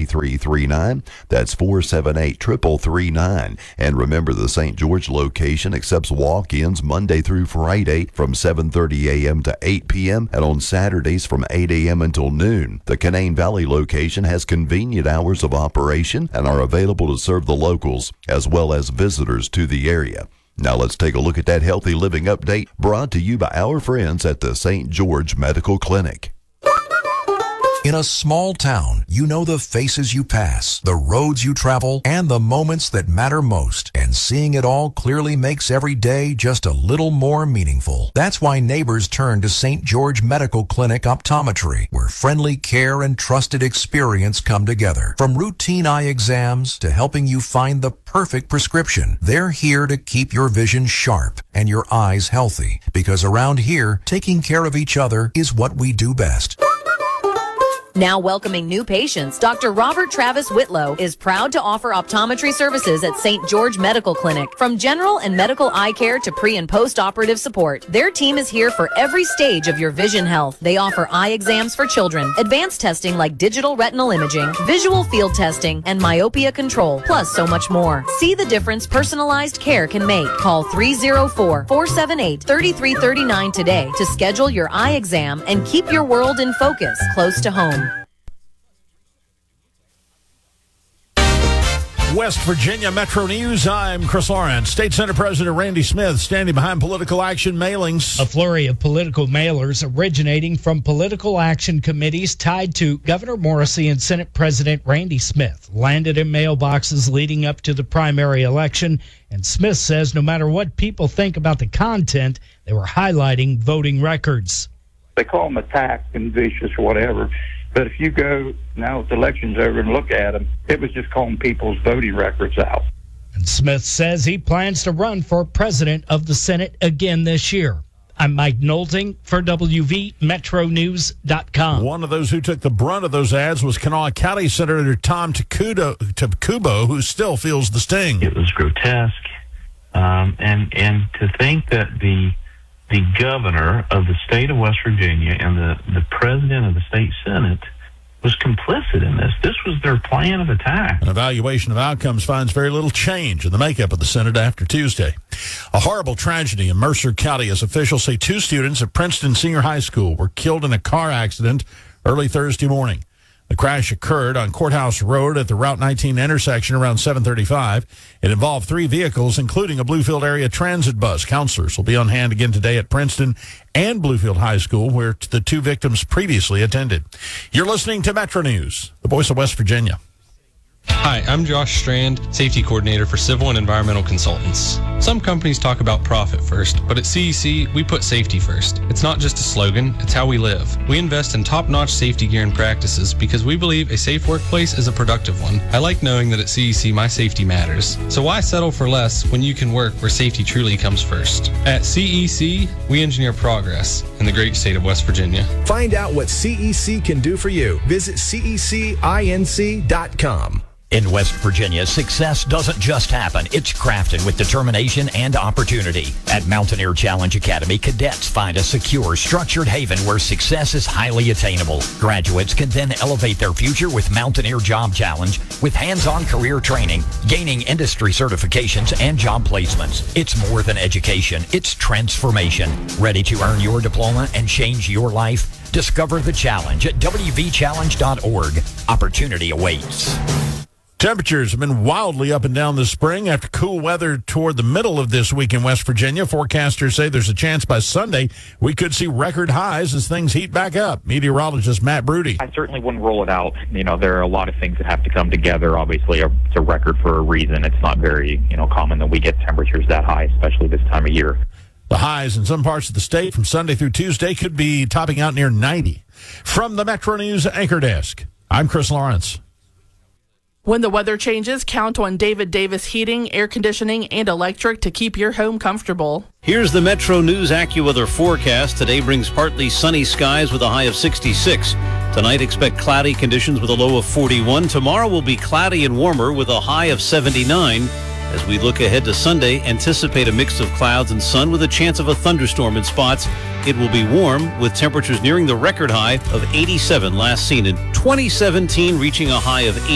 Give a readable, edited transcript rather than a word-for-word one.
478-3339. That's 478-3339. And remember, the St. George location accepts walk-ins Monday through Friday from 7:30 a.m. to 8 p.m. and on Saturdays from 8 a.m. until noon. The Canaan Valley location has convenient hours of operation and are available to serve the locals as well as visitors to the area. Now let's take a look at that healthy living update brought to you by our friends at the St. George Medical Clinic. In a small town, you know the faces you pass, the roads you travel, and the moments that matter most. And seeing it all clearly makes every day just a little more meaningful. That's why neighbors turn to St. George Medical Clinic Optometry, where friendly care and trusted experience come together. From routine eye exams to helping you find the perfect prescription, they're here to keep your vision sharp and your eyes healthy. Because around here, taking care of each other is what we do best. Now welcoming new patients, Dr. Robert Travis Whitlow is proud to offer optometry services at St. George Medical Clinic. From general and medical eye care to pre- and post-operative support, their team is here for every stage of your vision health. They offer eye exams for children, advanced testing like digital retinal imaging, visual field testing, and myopia control, plus so much more. See the difference personalized care can make. Call 304-478-3339 today to schedule your eye exam and keep your world in focus close to home. West Virginia Metro News, I'm Chris Lawrence. State Senate President Randy Smith standing behind political action mailings. A flurry of political mailers originating from political action committees tied to Governor Morrisey and Senate President Randy Smith landed in mailboxes leading up to the primary election. And Smith says no matter what people think about the content, they were highlighting voting records. They call them attacked and vicious or whatever. But if you go now that the election's over and look at them, it was just calling people's voting records out. And Smith says he plans to run for president of the Senate again this year. I'm Mike Nolting for WVMetroNews.com. One of those who took the brunt of those ads was Kanawha County Senator Tom Takubo, who still feels the sting. It was grotesque. And to think that the governor of the state of West Virginia and the president of the state Senate was complicit in this. This was their plan of attack. An evaluation of outcomes finds very little change in the makeup of the Senate after Tuesday. A horrible tragedy in Mercer County as officials say 2 students at Princeton Senior High School were killed in a car accident early Thursday morning. The crash occurred on Courthouse Road at the Route 19 intersection around 7:35. It involved 3 vehicles, including a Bluefield area transit bus. Counselors will be on hand again today at Princeton and Bluefield High School, where the 2 victims previously attended. You're listening to Metro News, the voice of West Virginia. Hi, I'm Josh Strand, Safety Coordinator for Civil and Environmental Consultants. Some companies talk about profit first, but at CEC, we put safety first. It's not just a slogan, it's how we live. We invest in top-notch safety gear and practices because we believe a safe workplace is a productive one. I like knowing that at CEC, my safety matters. So why settle for less when you can work where safety truly comes first? At CEC, we engineer progress in the great state of West Virginia. Find out what CEC can do for you. Visit CECinc.com. In West Virginia, success doesn't just happen. It's crafted with determination and opportunity. At Mountaineer Challenge Academy, cadets find a secure, structured haven where success is highly attainable. Graduates can then elevate their future with Mountaineer Job Challenge with hands-on career training, gaining industry certifications, and job placements. It's more than education. It's transformation. Ready to earn your diploma and change your life? Discover the challenge at wvchallenge.org. Opportunity awaits. Temperatures have been wildly up and down this spring after cool weather toward the middle of this week in West Virginia. Forecasters say there's a chance by Sunday we could see record highs as things heat back up. Meteorologist Matt Broody. I certainly wouldn't rule it out. You know, there are a lot of things that have to come together. Obviously, it's a record for a reason. It's not very, common that we get temperatures that high, especially this time of year. The highs in some parts of the state from Sunday through Tuesday could be topping out near 90. From the Metro News Anchor Desk, I'm Chris Lawrence. When the weather changes, count on David Davis Heating, Air Conditioning, and Electric to keep your home comfortable. Here's the Metro News AccuWeather forecast. Today brings partly sunny skies with a high of 66. Tonight, expect cloudy conditions with a low of 41. Tomorrow will be cloudy and warmer with a high of 79. As we look ahead to Sunday, anticipate a mix of clouds and sun with a chance of a thunderstorm in spots. It will be warm with temperatures nearing the record high of 87 last seen in 2017, reaching a high of 80.